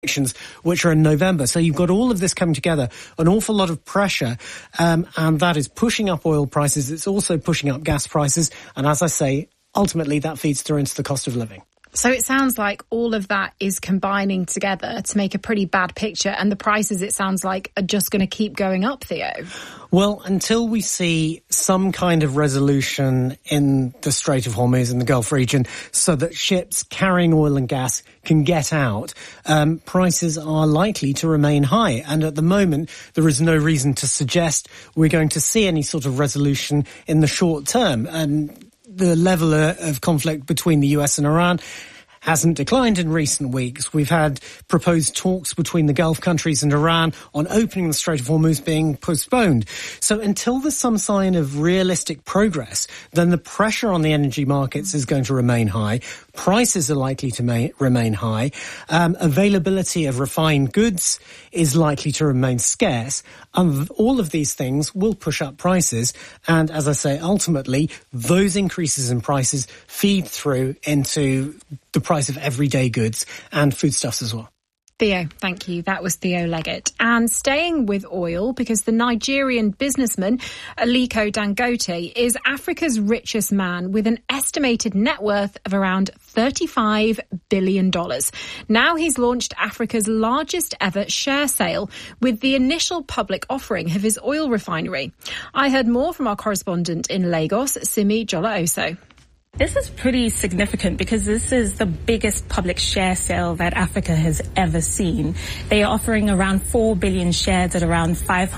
elections, which are in November. So you've got all of this coming together, an awful lot of pressure, and that is pushing up oil prices. It's also pushing up gas prices. And as I say, ultimately that feeds through into the cost of living. So it sounds like all of that is combining together to make a pretty bad picture, and the prices, it sounds like, are just going to keep going up, Theo. Well, until we see some kind of resolution in the Strait of Hormuz in the Gulf region so that ships carrying oil and gas can get out, prices are likely to remain high. And at the moment, there is no reason to suggest we're going to see any sort of resolution in the short term. And the level of conflict between the US and Iran hasn't declined in recent weeks. We've had proposed talks between the Gulf countries and Iran on opening the Strait of Hormuz being postponed. So until there's some sign of realistic progress, then the pressure on the energy markets is going to remain high. Prices are likely to remain high. Availability of refined goods is likely to remain scarce. And all of these things will push up prices. And as I say, ultimately, those increases in prices feed through into the price of everyday goods and foodstuffs as well. Theo, thank you. That was Theo Leggett. And staying with oil, because the Nigerian businessman Aliko Dangote is Africa's richest man with an estimated net worth of around $35 billion. Now he's launched Africa's largest ever share sale with the initial public offering of his oil refinery. I heard more from our correspondent in Lagos, Simi Jola-Oso. This is pretty significant because this is the biggest public share sale that Africa has ever seen. They are offering around 4 billion shares at around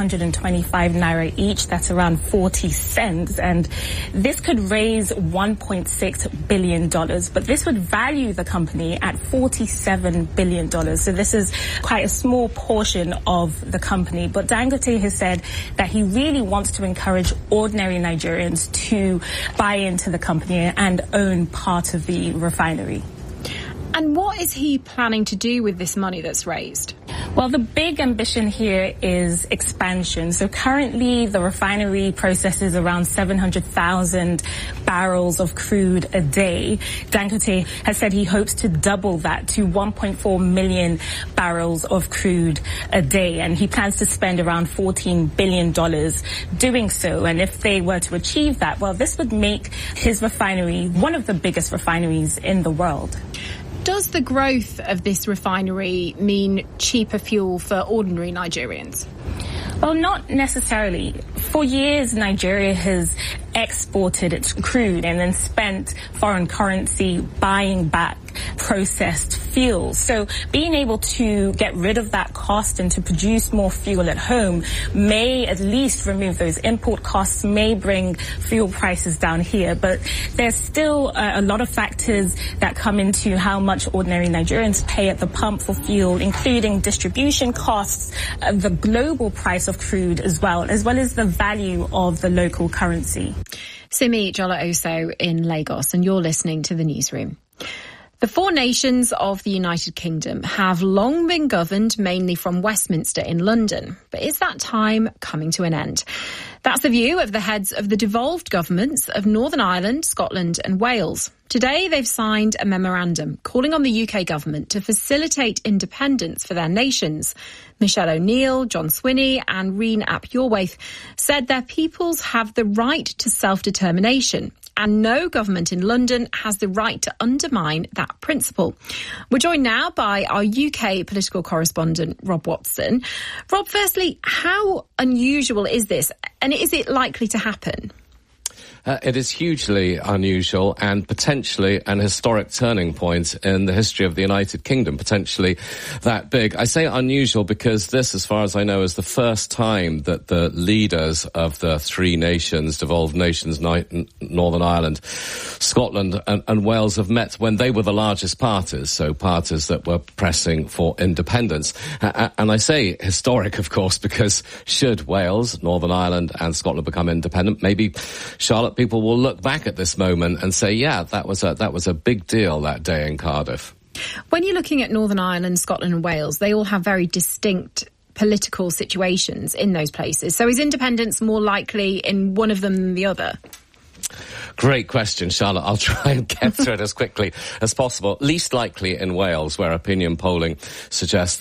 525 naira each. That's around 40 cents. And this could raise $1.6 billion. But this would value the company at $47 billion. So this is quite a small portion of the company. But Dangote has said that he really wants to encourage ordinary Nigerians to buy into the company and own part of the refinery. And what is he planning to do with this money that's raised? Well, the big ambition here is expansion. So currently the refinery processes around 700,000 barrels of crude a day. Dangote has said he hopes to double that to 1.4 million barrels of crude a day. And he plans to spend around $14 billion doing so. And if they were to achieve that, well, this would make his refinery one of the biggest refineries in the world. Does the growth of this refinery mean cheaper fuel for ordinary Nigerians? Well, not necessarily. For years, Nigeria has exported its crude and then spent foreign currency buying back processed fuel. So being able to get rid of that cost and to produce more fuel at home may at least remove those import costs, may bring fuel prices down here. But there's still a lot of factors that come into how much ordinary Nigerians pay at the pump for fuel, including distribution costs, the global price of crude as well as the value of the local currency. Simi Jola-Oso in Lagos, and you're listening to The Newsroom. The four nations of the United Kingdom have long been governed mainly from Westminster in London. But is that time coming to an end? That's the view of the heads of the devolved governments of Northern Ireland, Scotland and Wales. Today, they've signed a memorandum calling on the UK government to facilitate independence for their nations. Michelle O'Neill, John Swinney and Reen ap Iorwerth said their peoples have the right to self-determination, and no government in London has the right to undermine that principle. We're joined now by our UK political correspondent, Rob Watson. Rob, firstly, how unusual is this, and is it likely to happen? It is hugely unusual and potentially an historic turning point in the history of the United Kingdom, potentially that big. I say unusual because this, as far as I know, is the first time that the leaders of the three nations, devolved nations, Northern Ireland, Scotland and Wales, have met when they were the largest parties, so parties that were pressing for independence. And I say historic, of course, because should Wales, Northern Ireland and Scotland become independent, maybe Charlotte, people will look back at this moment and say, yeah, that was a big deal that day in Cardiff. When you're looking at Northern Ireland, Scotland and Wales, they all have very distinct political situations in those places. So is independence more likely in one of them than the other? Great question, Charlotte. I'll try and get through it as quickly as possible. Least likely in Wales, where opinion polling suggests